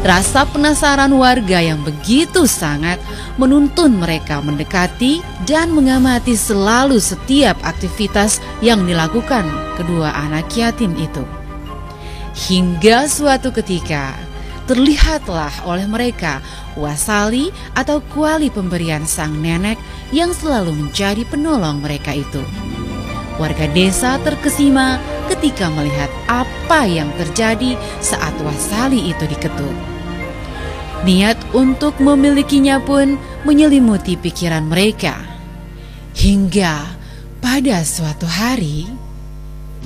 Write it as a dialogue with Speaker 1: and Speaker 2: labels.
Speaker 1: Rasa penasaran warga yang begitu sangat menuntun mereka mendekati dan mengamati selalu setiap aktivitas yang dilakukan kedua anak yatim itu. Hingga suatu ketika terlihatlah oleh mereka wasali atau kuali pemberian sang nenek yang selalu menjadi penolong mereka itu. Warga desa terkesima ketika melihat apa yang terjadi saat wasali itu diketuk. Niat untuk memilikinya pun menyelimuti pikiran mereka. Hingga pada suatu hari,